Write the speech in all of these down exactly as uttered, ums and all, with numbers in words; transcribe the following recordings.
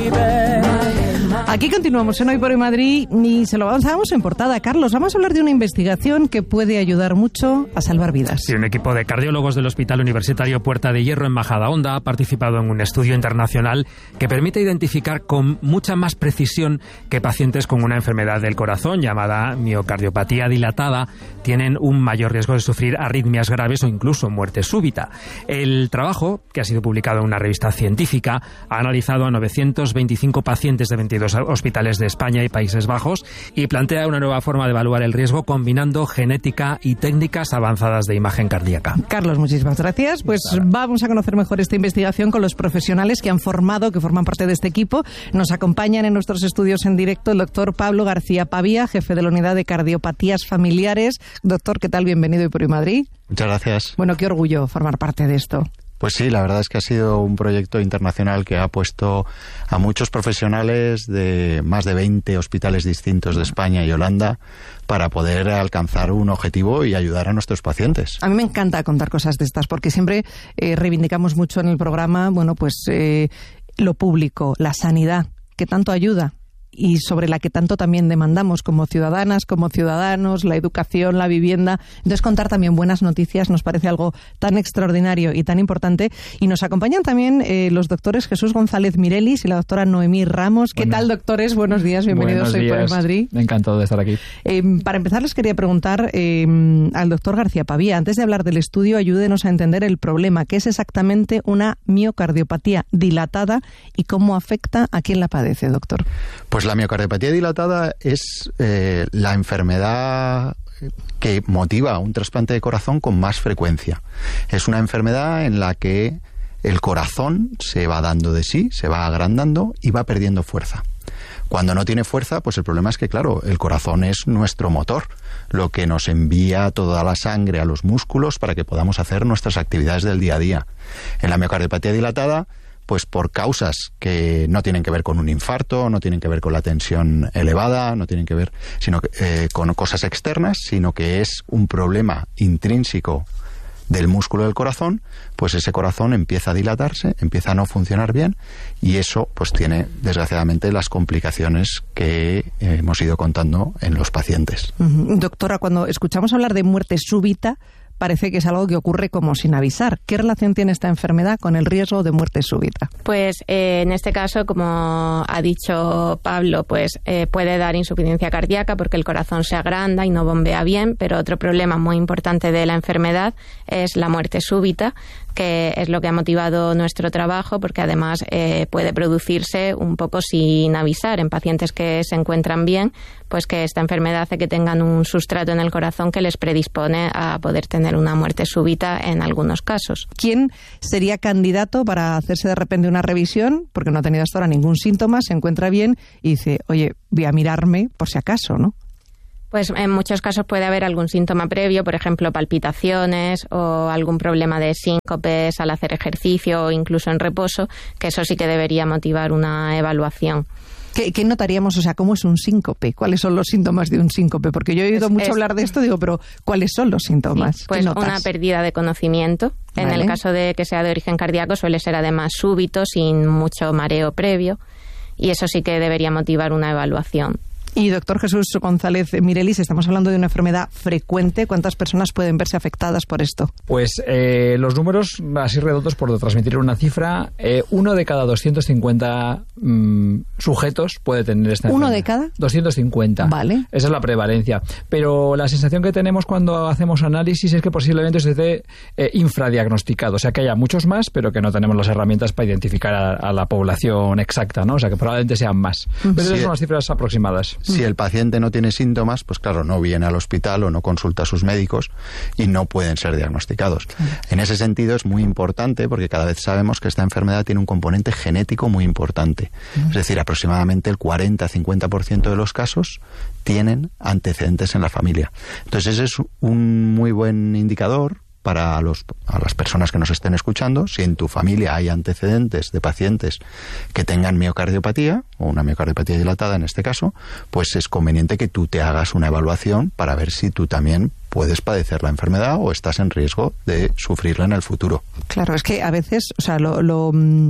Aquí continuamos en Hoy por Hoy Madrid y se lo avanzamos en portada. Carlos, vamos a hablar de una investigación que puede ayudar mucho a salvar vidas. Sí, un equipo de cardiólogos del Hospital Universitario Puerta de Hierro en Majadahonda ha participado en un estudio internacional que permite identificar con mucha más precisión que pacientes con una enfermedad del corazón llamada miocardiopatía dilatada tienen un mayor riesgo de sufrir arritmias graves o incluso muerte súbita. El trabajo, que ha sido publicado en una revista científica, ha analizado a novecientos veinticinco pacientes de veintidós hospitales de España y Países Bajos y plantea una nueva forma de evaluar el riesgo combinando genética y técnicas avanzadas de imagen cardíaca. Carlos, muchísimas gracias. Pues vamos a conocer mejor esta investigación con los profesionales que han formado, que forman parte de este equipo. Nos acompañan en nuestros estudios en directo el doctor Pablo García Pavía, jefe de la Unidad de Cardiopatías Familiares. Doctor, ¿qué tal? Bienvenido Hoy por Hoy Madrid. Muchas gracias. Bueno, qué orgullo formar parte de esto. Pues sí, la verdad es que ha sido un proyecto internacional que ha puesto a muchos profesionales de más de veinte hospitales distintos de España y Holanda para poder alcanzar un objetivo y ayudar a nuestros pacientes. A mí me encanta contar cosas de estas porque siempre eh, reivindicamos mucho en el programa, bueno, pues eh, lo público, la sanidad, que tanto ayuda y sobre la que tanto también demandamos como ciudadanas, como ciudadanos, la educación, la vivienda. Entonces, contar también buenas noticias nos parece algo tan extraordinario y tan importante. Y nos acompañan también eh, los doctores Jesús González Mirelis y la doctora Noemí Ramos. ¿Qué Buenas. tal, doctores? Buenos días, bienvenidos Hoy por Hoy Madrid. Encantado de estar aquí. Eh, para empezar, les quería preguntar eh, al doctor García Pavía, antes de hablar del estudio, ayúdenos a entender el problema, qué es exactamente una miocardiopatía dilatada y cómo afecta a quien la padece, doctor. Pues la miocardiopatía dilatada es eh, la enfermedad que motiva un trasplante de corazón con más frecuencia. Es una enfermedad en la que el corazón se va dando de sí, se va agrandando y va perdiendo fuerza. Cuando no tiene fuerza, pues el problema es que, claro, el corazón es nuestro motor, lo que nos envía toda la sangre a los músculos para que podamos hacer nuestras actividades del día a día. En la miocardiopatía dilatada, pues por causas que no tienen que ver con un infarto, no tienen que ver con la tensión elevada, no tienen que ver sino que, eh, con cosas externas, sino que es un problema intrínseco del músculo del corazón, pues ese corazón empieza a dilatarse, empieza a no funcionar bien y eso pues tiene desgraciadamente las complicaciones que eh, hemos ido contando en los pacientes. Uh-huh. Doctora, cuando escuchamos hablar de muerte súbita, parece que es algo que ocurre como sin avisar. ¿Qué relación tiene esta enfermedad con el riesgo de muerte súbita? Pues eh, en este caso, como ha dicho Pablo, pues eh, puede dar insuficiencia cardíaca porque el corazón se agranda y no bombea bien, pero otro problema muy importante de la enfermedad es la muerte súbita, que es lo que ha motivado nuestro trabajo, porque además eh, puede producirse un poco sin avisar en pacientes que se encuentran bien, pues que esta enfermedad hace que tengan un sustrato en el corazón que les predispone a poder tener una muerte súbita en algunos casos. ¿Quién sería candidato para hacerse de repente una revisión, porque no ha tenido hasta ahora ningún síntoma, se encuentra bien y dice, oye, voy a mirarme por si acaso, ¿no? Pues en muchos casos puede haber algún síntoma previo, por ejemplo, palpitaciones o algún problema de síncopes al hacer ejercicio o incluso en reposo, que eso sí que debería motivar una evaluación. ¿Qué, ¿Qué notaríamos? O sea, ¿cómo es un síncope? ¿Cuáles son los síntomas de un síncope? Porque yo he oído es, mucho es, hablar de esto, digo, pero ¿cuáles son los síntomas? Sí, pues una pérdida de conocimiento. Vale. En el caso de que sea de origen cardíaco suele ser además súbito, sin mucho mareo previo, y eso sí que debería motivar una evaluación. Y doctor Jesús González Mirelis, estamos hablando de una enfermedad frecuente. ¿Cuántas personas pueden verse afectadas por esto? Pues eh, los números, así redondos, por transmitir una cifra, eh, uno de cada doscientos cincuenta mmm, sujetos puede tener esta enfermedad. ¿Uno de cada? doscientos cincuenta. Vale. Esa es la prevalencia. Pero la sensación que tenemos cuando hacemos análisis es que posiblemente se esté eh, infradiagnosticado. O sea, que haya muchos más, pero que no tenemos las herramientas para identificar a, a la población exacta, ¿no? O sea, que probablemente sean más. Pero sí, esas son las cifras aproximadas. Si el paciente no tiene síntomas, pues claro, no viene al hospital o no consulta a sus médicos y no pueden ser diagnosticados. Claro. En ese sentido es muy importante porque cada vez sabemos que esta enfermedad tiene un componente genético muy importante. Uh-huh. Es decir, aproximadamente el cuarenta a cincuenta por ciento de los casos tienen antecedentes en la familia. Entonces ese es un muy buen indicador para los, a las personas que nos estén escuchando. Si en tu familia hay antecedentes de pacientes que tengan miocardiopatía, o una miocardiopatía dilatada en este caso, pues es conveniente que tú te hagas una evaluación para ver si tú también puedes padecer la enfermedad o estás en riesgo de sufrirla en el futuro. Claro, es que a veces, o sea, lo, lo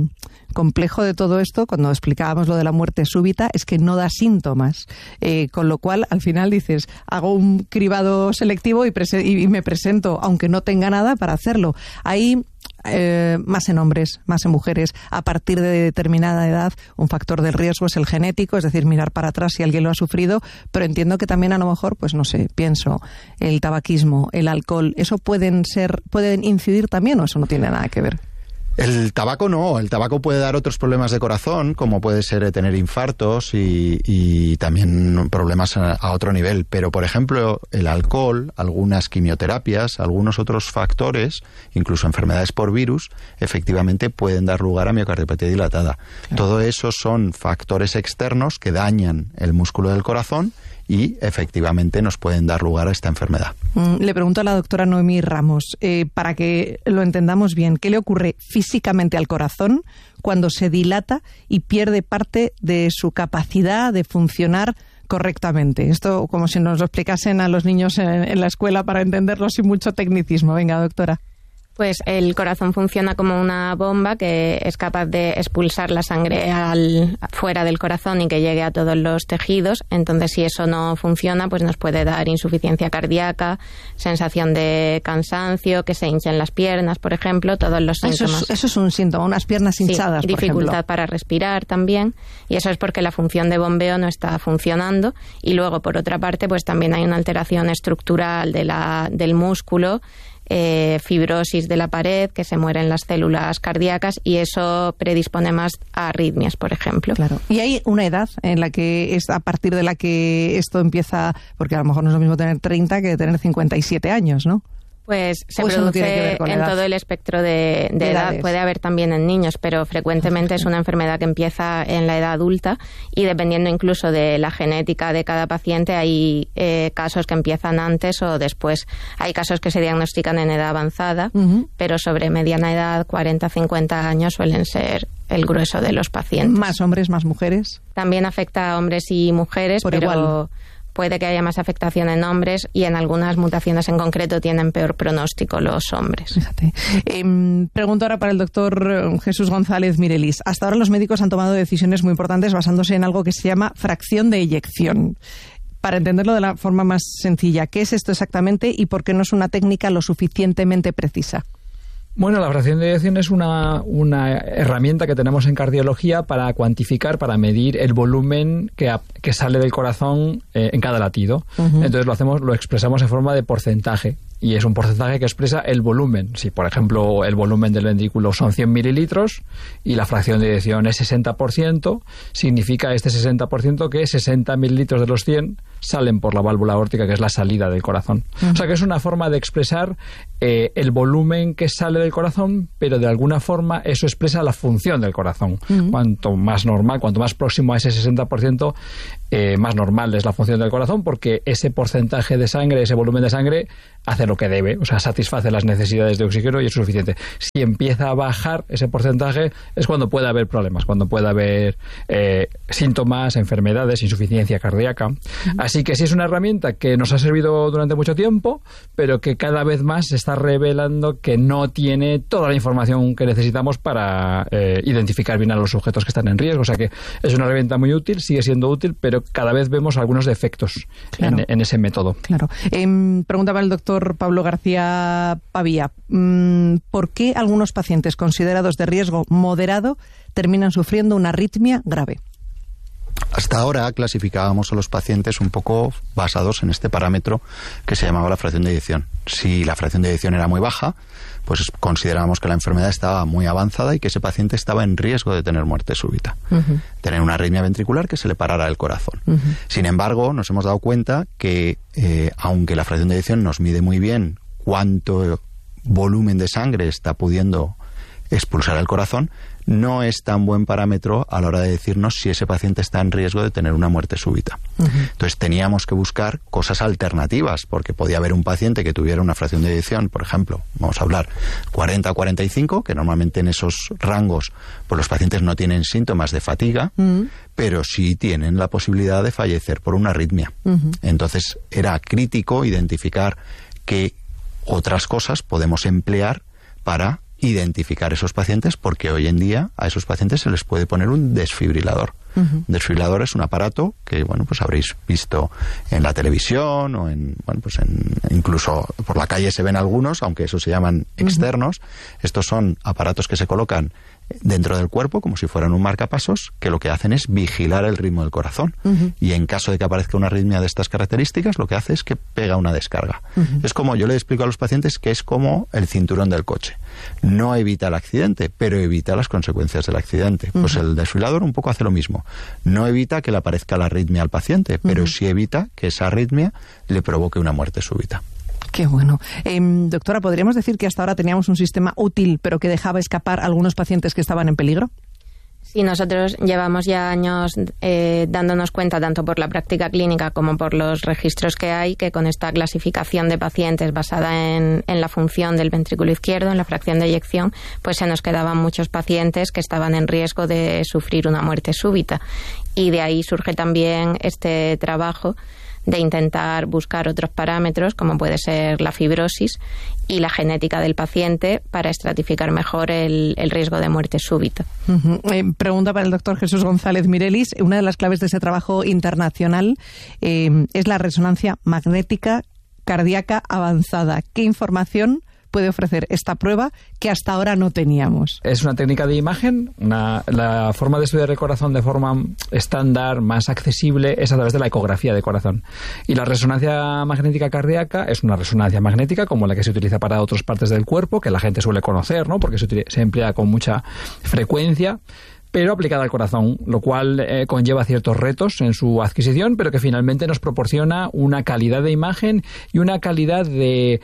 complejo de todo esto, cuando explicábamos lo de la muerte súbita, es que no da síntomas. Eh, con lo cual, al final dices, hago un cribado selectivo y, prese- y me presento, aunque no tenga nada, para hacerlo. Ahí... Eh, más en hombres, más en mujeres. A partir de determinada edad, un factor de riesgo es el genético, es decir, mirar para atrás si alguien lo ha sufrido, pero entiendo que también a lo mejor, pues no sé, pienso, el tabaquismo, el alcohol, ¿eso pueden ser, pueden incidir también o eso no tiene nada que ver? El tabaco no, el tabaco puede dar otros problemas de corazón, como puede ser tener infartos y, y también problemas a, a otro nivel. Pero, por ejemplo, el alcohol, algunas quimioterapias, algunos otros factores, incluso enfermedades por virus, efectivamente pueden dar lugar a miocardiopatía dilatada. Claro. Todo eso son factores externos que dañan el músculo del corazón y efectivamente nos pueden dar lugar a esta enfermedad. Le pregunto a la doctora Noemí Ramos, eh, para que lo entendamos bien, ¿qué le ocurre físicamente al corazón cuando se dilata y pierde parte de su capacidad de funcionar correctamente? Esto como si nos lo explicasen a los niños en, en la escuela para entenderlo sin mucho tecnicismo. Venga, doctora. Pues el corazón funciona como una bomba que es capaz de expulsar la sangre al, fuera del corazón y que llegue a todos los tejidos. Entonces, si eso no funciona, pues nos puede dar insuficiencia cardíaca, sensación de cansancio, que se hinchen las piernas, por ejemplo, todos los síntomas. Eso es, eso es un síntoma, unas piernas hinchadas, sí, por ejemplo. dificultad para respirar también. Y eso es porque la función de bombeo no está funcionando. Y luego, por otra parte, pues también hay una alteración estructural de la, del músculo, Eh, fibrosis de la pared, que se mueren las células cardíacas y eso predispone más a arritmias, por ejemplo. Claro. Y hay una edad en la que es a partir de la que esto empieza, porque a lo mejor no es lo mismo tener treinta que tener cincuenta y siete años, ¿no? Pues se pues produce no en edad. todo el espectro de, de, de edad. Edades. Puede haber también en niños, pero frecuentemente es una enfermedad que empieza en la edad adulta y dependiendo incluso de la genética de cada paciente hay eh, casos que empiezan antes o después. Hay casos que se diagnostican en edad avanzada, uh-huh. pero sobre mediana edad, cuarenta, cincuenta años suelen ser el grueso de los pacientes. ¿Más hombres, más mujeres? También afecta a hombres y mujeres, Por pero... igual. Puede que haya más afectación en hombres y en algunas mutaciones en concreto tienen peor pronóstico los hombres. Fíjate. Eh, pregunto ahora para el doctor Jesús González Mirelis. Hasta ahora los médicos han tomado decisiones muy importantes basándose en algo que se llama fracción de eyección. Para entenderlo de la forma más sencilla, ¿qué es esto exactamente y por qué no es una técnica lo suficientemente precisa? Bueno, la fracción de eyección es una, una herramienta que tenemos en cardiología para cuantificar, para medir el volumen que, que sale del corazón eh, en cada latido. Uh-huh. Entonces lo hacemos, lo expresamos en forma de porcentaje. Y es un porcentaje que expresa el volumen. Si, por ejemplo, el volumen del ventrículo son cien mililitros y la fracción de eyección es sesenta por ciento, significa este sesenta por ciento que sesenta mililitros de los cien salen por la válvula aórtica, que es la salida del corazón. Uh-huh. O sea que es una forma de expresar eh, el volumen que sale del corazón, pero de alguna forma eso expresa la función del corazón. Uh-huh. Cuanto más normal, cuanto más próximo a ese sesenta por ciento, eh, más normal es la función del corazón, porque ese porcentaje de sangre, ese volumen de sangre, hace lo que debe, o sea, satisface las necesidades de oxígeno y es suficiente. Si empieza a bajar ese porcentaje, es cuando puede haber problemas, cuando puede haber eh, síntomas, enfermedades, insuficiencia cardíaca. Uh-huh. Así que sí es una herramienta que nos ha servido durante mucho tiempo, pero que cada vez más se está revelando que no tiene toda la información que necesitamos para eh, identificar bien a los sujetos que están en riesgo. O sea que es una herramienta muy útil, sigue siendo útil, pero cada vez vemos algunos defectos claro. en, en ese método. Claro. Eh, preguntaba el doctor Pablo García Pavía, ¿por qué algunos pacientes considerados de riesgo moderado terminan sufriendo una arritmia grave? Hasta ahora clasificábamos a los pacientes un poco basados en este parámetro que se llamaba la fracción de eyección. Si la fracción de eyección era muy baja, pues considerábamos que la enfermedad estaba muy avanzada y que ese paciente estaba en riesgo de tener muerte súbita, uh-huh. tener una arritmia ventricular que se le parara el corazón. Uh-huh. Sin embargo, nos hemos dado cuenta que eh, aunque la fracción de eyección nos mide muy bien cuánto volumen de sangre está pudiendo expulsar el corazón, no es tan buen parámetro a la hora de decirnos si ese paciente está en riesgo de tener una muerte súbita. Uh-huh. Entonces teníamos que buscar cosas alternativas, porque podía haber un paciente que tuviera una fracción de eyección, por ejemplo, vamos a hablar cuarenta a cuarenta y cinco, que normalmente en esos rangos pues los pacientes no tienen síntomas de fatiga, uh-huh. pero sí tienen la posibilidad de fallecer por una arritmia. Uh-huh. Entonces era crítico identificar qué otras cosas podemos emplear para identificar esos pacientes, porque hoy en día a esos pacientes se les puede poner un desfibrilador. Uh-huh. Desfibrilador es un aparato que, bueno, pues habréis visto en la televisión o en, bueno, pues en, incluso por la calle se ven algunos, aunque esos se llaman externos. Uh-huh. Estos son aparatos que se colocan dentro del cuerpo como si fueran un marcapasos, que lo que hacen es vigilar el ritmo del corazón. Uh-huh. Y en caso de que aparezca una arritmia de estas características, lo que hace es que pega una descarga. Uh-huh. Es como, yo le explico a los pacientes que es como el cinturón del coche. No evita el accidente, pero evita las consecuencias del accidente. Uh-huh. Pues el desfibrilador un poco hace lo mismo. No evita que le aparezca la arritmia al paciente, pero uh-huh. sí evita que esa arritmia le provoque una muerte súbita. Qué bueno. Eh, doctora, ¿podríamos decir que hasta ahora teníamos un sistema útil, pero que dejaba escapar a algunos pacientes que estaban en peligro? Sí, nosotros llevamos ya años eh, dándonos cuenta, tanto por la práctica clínica como por los registros que hay, que con esta clasificación de pacientes basada en, en la función del ventrículo izquierdo, en la fracción de eyección, pues se nos quedaban muchos pacientes que estaban en riesgo de sufrir una muerte súbita. Y de ahí surge también este trabajo de intentar buscar otros parámetros, como puede ser la fibrosis y la genética del paciente, para estratificar mejor el, el riesgo de muerte súbita. Uh-huh. Eh, pregunta para el doctor Jesús González Mirelis. Una de las claves de ese trabajo internacional eh, es la resonancia magnética cardíaca avanzada. ¿Qué información puede ofrecer esta prueba que hasta ahora no teníamos? Es una técnica de imagen. Una, la forma de estudiar el corazón de forma estándar, más accesible, es a través de la ecografía de corazón. Y la resonancia magnética cardíaca es una resonancia magnética como la que se utiliza para otras partes del cuerpo, que la gente suele conocer, ¿no? Porque se, se emplea con mucha frecuencia, pero aplicada al corazón, lo cual eh, conlleva ciertos retos en su adquisición, pero que finalmente nos proporciona una calidad de imagen y una calidad de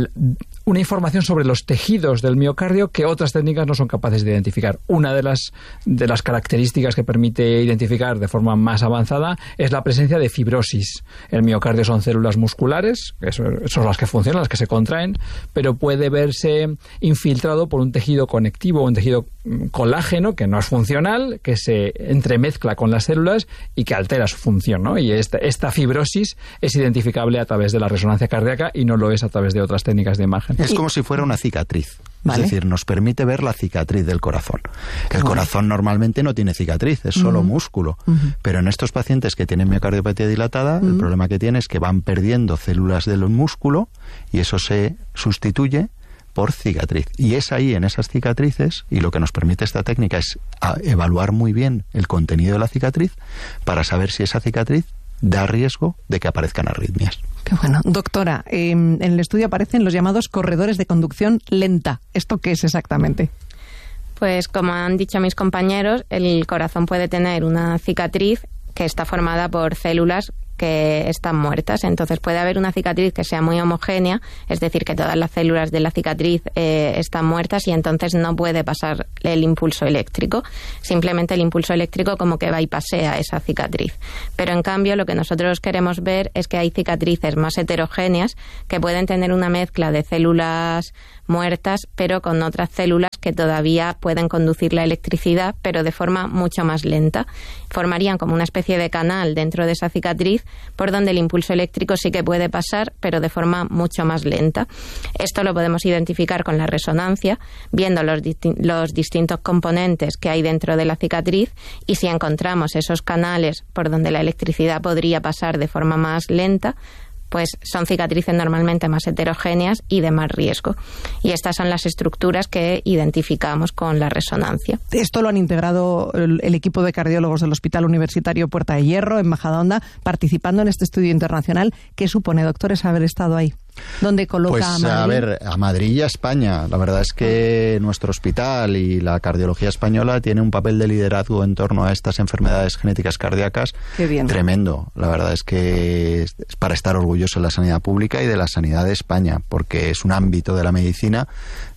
una información sobre los tejidos del miocardio que otras técnicas no son capaces de identificar. Una de las, de las características que permite identificar de forma más avanzada es la presencia de fibrosis. El miocardio son células musculares, que son, son las que funcionan, las que se contraen, pero puede verse infiltrado por un tejido conectivo, un tejido colágeno que no es funcional, que se entremezcla con las células y que altera su función, ¿no? Y esta, esta fibrosis es identificable a través de la resonancia cardíaca y no lo es a través de otras técnicas de imagen. Es como si fuera una cicatriz. ¿Vale? Es decir, nos permite ver la cicatriz del corazón. El corazón normalmente no tiene cicatriz, es solo uh-huh. músculo. Uh-huh. Pero en estos pacientes que tienen miocardiopatía dilatada, uh-huh. el problema que tiene es que van perdiendo células del músculo y eso se sustituye por cicatriz. Y es ahí, en esas cicatrices, y lo que nos permite esta técnica es evaluar muy bien el contenido de la cicatriz para saber si esa cicatriz da riesgo de que aparezcan arritmias. Qué bueno. Doctora, eh, en el estudio aparecen los llamados corredores de conducción lenta. ¿Esto qué es exactamente? Pues como han dicho mis compañeros, el corazón puede tener una cicatriz que está formada por células que están muertas. Entonces puede haber una cicatriz que sea muy homogénea, es decir, que todas las células de la cicatriz eh, están muertas y entonces no puede pasar el impulso eléctrico. Simplemente el impulso eléctrico como que bypassea esa cicatriz. Pero en cambio lo que nosotros queremos ver es que hay cicatrices más heterogéneas que pueden tener una mezcla de células muertas, pero con otras células que todavía pueden conducir la electricidad, pero de forma mucho más lenta. Formarían como una especie de canal dentro de esa cicatriz por donde el impulso eléctrico sí que puede pasar, pero de forma mucho más lenta. Esto lo podemos identificar con la resonancia, viendo los, disti- los distintos componentes que hay dentro de la cicatriz, y si encontramos esos canales por donde la electricidad podría pasar de forma más lenta, pues son cicatrices normalmente más heterogéneas y de más riesgo. Y estas son las estructuras que identificamos con la resonancia. Esto lo han integrado el, el equipo de cardiólogos del Hospital Universitario Puerta de Hierro, en Majadahonda, participando en este estudio internacional. ¿Qué supone, doctores, haber estado ahí? ¿Dónde coloca pues, a Madrid? a ver, a Madrid y a España. La verdad es que nuestro hospital y la cardiología española tiene un papel de liderazgo en torno a estas enfermedades genéticas cardíacas tremendo. La verdad es que es para estar orgulloso de la sanidad pública y de la sanidad de España, porque es un ámbito de la medicina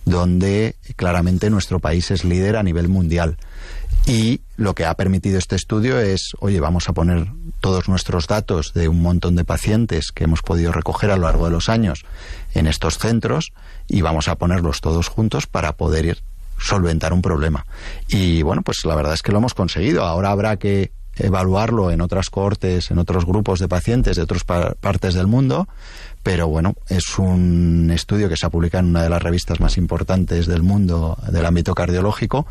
donde claramente nuestro país es líder a nivel mundial. Y lo que ha permitido este estudio es, oye, vamos a poner todos nuestros datos de un montón de pacientes que hemos podido recoger a lo largo de los años en estos centros y vamos a ponerlos todos juntos para poder ir solventar un problema. Y bueno, pues la verdad es que lo hemos conseguido. Ahora habrá que evaluarlo en otras cohortes, en otros grupos de pacientes de otras pa- partes del mundo, pero bueno, es un estudio que se ha publicado en una de las revistas más importantes del mundo del ámbito cardiológico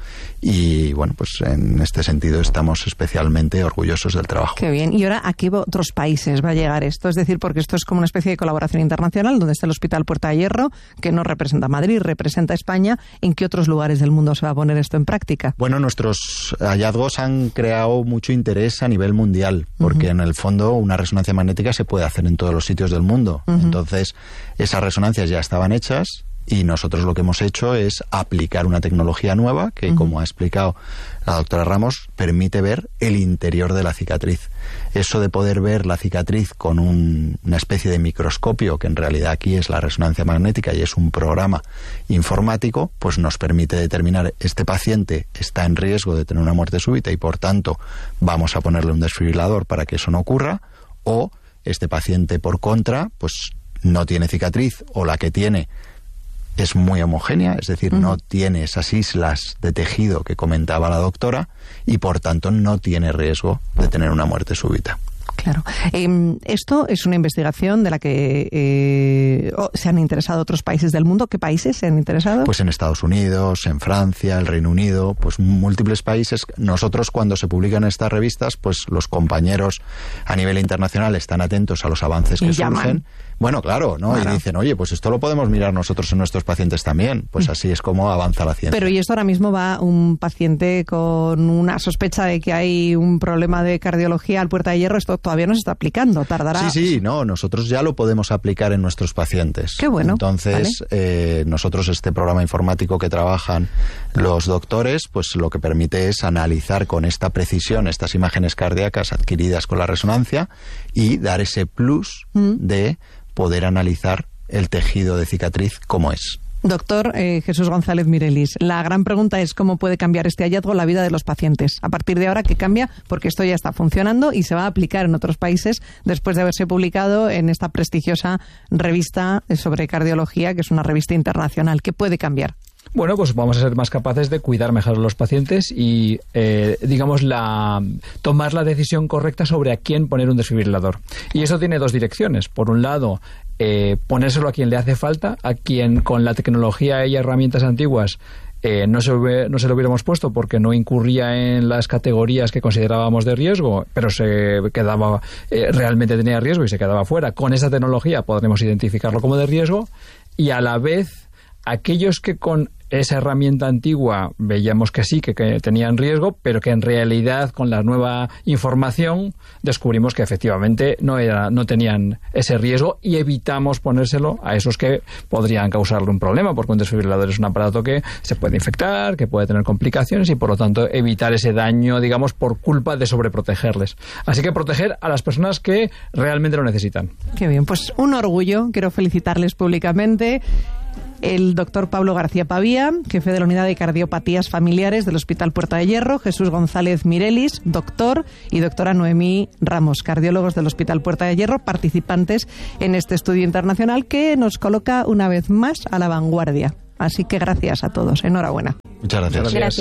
y bueno, pues en este sentido estamos especialmente orgullosos del trabajo. Qué bien. ¿Y ahora a qué otros países va a llegar esto? Es decir, porque esto es como una especie de colaboración internacional donde está el Hospital Puerta de Hierro, que no representa a Madrid, representa a España. ¿En qué otros lugares del mundo se va a poner esto en práctica? Bueno, nuestros hallazgos han creado mucho interés a nivel mundial, porque uh-huh. en el fondo una resonancia magnética se puede hacer en todos los sitios del mundo. Uh-huh. Entonces, esas resonancias ya estaban hechas y nosotros lo que hemos hecho es aplicar una tecnología nueva que, uh-huh. como ha explicado la doctora Ramos, permite ver el interior de la cicatriz. Eso de poder ver la cicatriz con un, una especie de microscopio, que en realidad aquí es la resonancia magnética y es un programa informático, pues nos permite determinar este paciente está en riesgo de tener una muerte súbita y por tanto vamos a ponerle un desfibrilador para que eso no ocurra, o este paciente por contra pues no tiene cicatriz o la que tiene es muy homogénea, es decir, uh-huh. no tiene esas islas de tejido que comentaba la doctora y por tanto no tiene riesgo de tener una muerte súbita. Claro. Eh, esto es una investigación de la que eh, oh, se han interesado otros países del mundo. ¿Qué países se han interesado? Pues en Estados Unidos, en Francia, el Reino Unido, pues múltiples países. Nosotros cuando se publican estas revistas, pues los compañeros a nivel internacional están atentos a los avances que surgen. Bueno, claro, ¿no? Claro. Y dicen, oye, pues esto lo podemos mirar nosotros en nuestros pacientes también. Pues así es como avanza la ciencia. Pero y esto ahora mismo va un paciente con una sospecha de que hay un problema de cardiología al Puerta de Hierro, esto todavía no se está aplicando, tardará. Sí, sí, no, nosotros ya lo podemos aplicar en nuestros pacientes. Qué bueno. Entonces, ¿vale? eh, nosotros este programa informático que trabajan los doctores, pues lo que permite es analizar con esta precisión estas imágenes cardíacas adquiridas con la resonancia y dar ese plus mm. de poder analizar el tejido de cicatriz como es. Doctor eh, Jesús González Mirelis, la gran pregunta es cómo puede cambiar este hallazgo la vida de los pacientes. A partir de ahora, ¿qué cambia? Porque esto ya está funcionando y se va a aplicar en otros países después de haberse publicado en esta prestigiosa revista sobre cardiología, que es una revista internacional. ¿Qué puede cambiar? Bueno, pues vamos a ser más capaces de cuidar mejor a los pacientes y, eh, digamos, la tomar la decisión correcta sobre a quién poner un desfibrilador. Y eso tiene dos direcciones. Por un lado, eh, ponérselo a quien le hace falta, a quien con la tecnología y herramientas antiguas eh, no, se, no se lo hubiéramos puesto porque no incurría en las categorías que considerábamos de riesgo, pero se quedaba eh, realmente tenía riesgo y se quedaba fuera. Con esa tecnología podremos identificarlo como de riesgo y a la vez aquellos que con esa herramienta antigua veíamos que sí, que, que tenían riesgo, pero que en realidad con la nueva información descubrimos que efectivamente no era, no tenían ese riesgo y evitamos ponérselo a esos que podrían causarle un problema, porque un desfibrilador es un aparato que se puede infectar, que puede tener complicaciones y por lo tanto evitar ese daño, digamos, por culpa de sobreprotegerles. Así que proteger a las personas que realmente lo necesitan. Qué bien, pues un orgullo, quiero felicitarles públicamente. El doctor Pablo García Pavía, jefe de la Unidad de Cardiopatías Familiares del Hospital Puerta de Hierro, Jesús González Mirelis, doctor, y doctora Noemí Ramos, cardiólogos del Hospital Puerta de Hierro, participantes en este estudio internacional que nos coloca una vez más a la vanguardia. Así que gracias a todos. Enhorabuena. Muchas gracias. Gracias.